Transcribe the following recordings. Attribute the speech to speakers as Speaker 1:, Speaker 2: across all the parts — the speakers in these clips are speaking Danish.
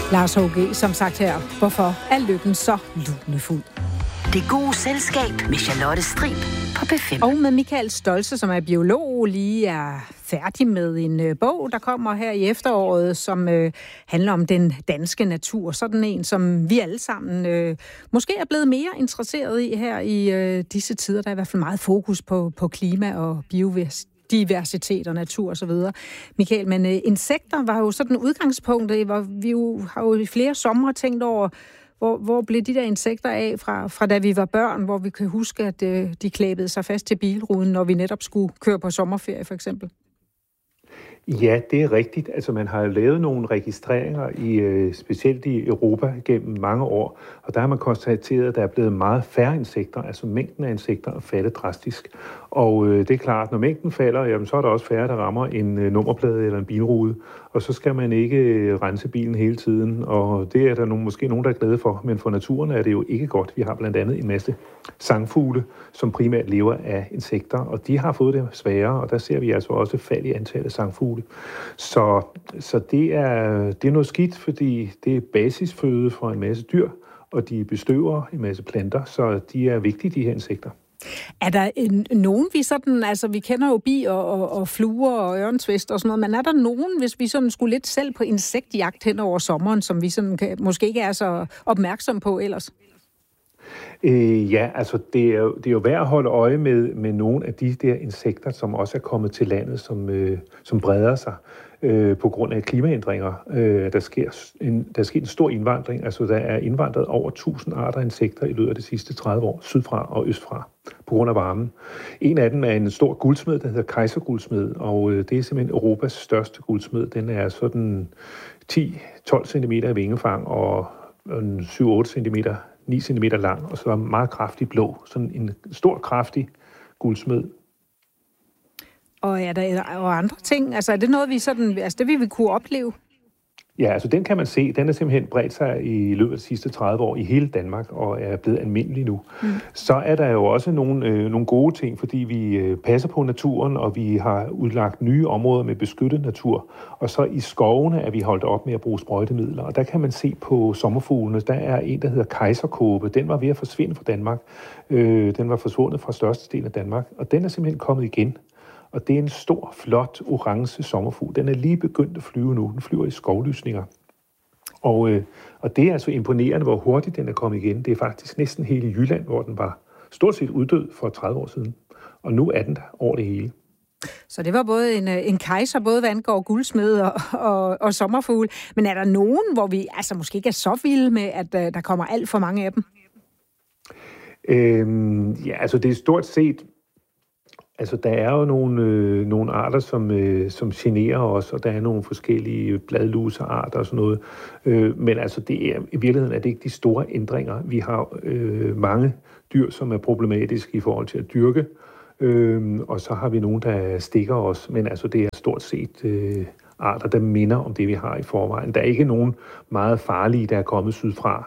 Speaker 1: Lars H.G. som sagt her. Hvorfor er lykken så lunefuld?
Speaker 2: Det gode selskab med Charlotte Strib på P5.
Speaker 1: Og med Michael Stolze, som er biolog, lige er færdig med en bog, der kommer her i efteråret, som handler om den danske natur. Sådan en, som vi alle sammen måske er blevet mere interesseret i her i disse tider. Der er i hvert fald meget fokus på klima og biodiversitet og natur og så videre. Michael, men insekter var jo sådan udgangspunktet, hvor vi jo har jo i flere somre tænkt over, hvor blev de der insekter af fra da vi var børn, hvor vi kan huske, at de klæbede sig fast til bilruden, når vi netop skulle køre på sommerferie for eksempel?
Speaker 3: Ja, det er rigtigt. Altså man har lavet nogle registreringer specielt i Europa gennem mange år, og der har man konstateret, at der er blevet meget færre insekter, altså mængden af insekter er faldet drastisk. Og det er klart, når mængden falder, jamen, så er der også færre, der rammer en nummerplade eller en bilrude, og så skal man ikke rense bilen hele tiden, og det er der måske nogen, der er glade for, men for naturen er det jo ikke godt. Vi har blandt andet en masse sangfugle, som primært lever af insekter, og de har fået det sværere, og der ser vi altså også fald i antallet af sangfugle. Så det er noget skidt, fordi det er basisføde for en masse dyr, og de bestøver en masse planter, så de er vigtige, de her insekter.
Speaker 1: Er der nogen, vi sådan, altså vi kender jo bier og fluer og ørntvist og sådan noget, men er der nogen, hvis vi sådan skulle lidt selv på insektjagt hen over sommeren, som vi sådan måske ikke er så opmærksom på ellers?
Speaker 3: Ja, altså det er jo værd at holde øje med nogle af de der insekter, som også er kommet til landet, som breder sig på grund af klimaændringer. Der sker en stor indvandring, altså der er indvandret over 1000 arter af insekter i løbet af de sidste 30 år, sydfra og østfra, på grund af varmen. En af dem er en stor guldsmed, der hedder Kaiserguldsmed, og det er simpelthen Europas største guldsmed. Den er sådan 10-12 cm i vingefang og 7-8 cm 9 cm lang, og så meget kraftig blå. Sådan en stor, kraftig guldsmed.
Speaker 1: Og er der andre ting? Altså er det noget, vi sådan, altså det vi kunne opleve?
Speaker 3: Ja, altså den kan man se. Den er simpelthen bredt sig i løbet af de sidste 30 år i hele Danmark, og er blevet almindelig nu. Så er der jo også nogle gode ting, fordi vi passer på naturen, og vi har udlagt nye områder med beskyttet natur. Og så i skovene er vi holdt op med at bruge sprøjtemidler. Og der kan man se på sommerfuglene, der er en, der hedder kejserkåbe. Den var ved at forsvinde fra Danmark. Den var forsvundet fra størstedelen af Danmark, og den er simpelthen kommet igen. Og det er en stor, flot, orange sommerfugl. Den er lige begyndt at flyve nu. Den flyver i skovlysninger. Og det er altså imponerende, hvor hurtigt den er kommet igen. Det er faktisk næsten hele Jylland, hvor den var stort set uddød for 30 år siden. Og nu er den der over det hele.
Speaker 1: Så det var både en kejser, både hvad angår guldsmed og sommerfugle. Men er der nogen, hvor vi altså måske ikke er så vilde med, at der kommer alt for mange af dem?
Speaker 3: Ja, altså det er stort set... Altså, der er jo nogle arter, som generer os, og der er nogle forskellige bladlusearter og sådan noget. Men altså, i virkeligheden er det ikke de store ændringer. Vi har mange dyr, som er problematiske i forhold til at dyrke, og så har vi nogle, der stikker os. Men altså, det er stort set arter, der minder om det, vi har i forvejen. Der er ikke nogen meget farlige, der er kommet sydfra.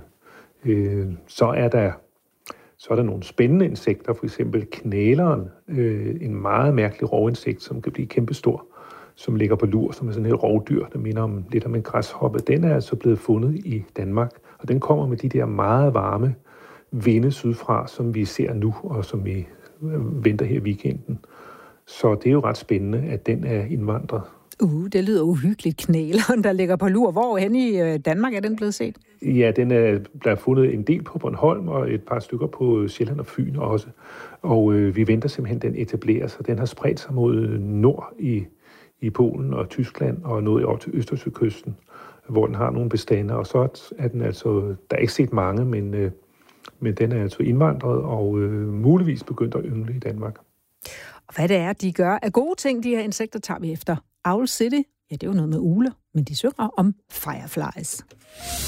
Speaker 3: Så er der nogle spændende insekter, for eksempel knæleren, en meget mærkelig rovinsekt, som kan blive kæmpestor, som ligger på lur, som er sådan et rovdyr, der minder lidt om en græshoppe. Den er altså blevet fundet i Danmark, og den kommer med de der meget varme vinde sydfra, som vi ser nu, og som vi venter her i weekenden. Så det er jo ret spændende, at den er indvandret.
Speaker 1: Det lyder uhyggeligt, knæleren, der ligger på lur. Hvor hen i Danmark er den blevet set?
Speaker 3: Ja, den er blevet fundet en del på Bornholm og et par stykker på Sjælland og Fyn også. Og vi venter simpelthen, den etablerer sig. Den har spredt sig mod nord i Polen og Tyskland og nået op til Østersøkysten, hvor den har nogle bestande. Og så er den altså, der er ikke set mange, men den er altså indvandret og muligvis begyndt at yngle i Danmark.
Speaker 1: Og hvad det er, de gør af gode ting, de her insekter, tager vi efter Owl City. Ja, det er jo noget med ugler, men de synger om fireflies.